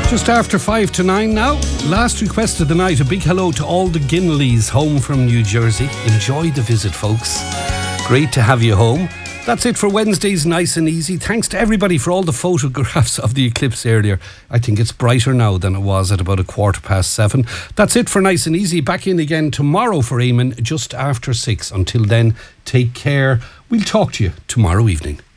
Just after 5 to 9 now. Last request of the night. A big hello to all the Ginleys home from New Jersey. Enjoy the visit, folks. Great to have you home. That's it for Wednesday's Nice and Easy. Thanks to everybody for all the photographs of the eclipse earlier. I think it's brighter now than it was at about 7:15. That's it for Nice and Easy. Back in again tomorrow for Eamon just after 6. Until then, take care. We'll talk to you tomorrow evening.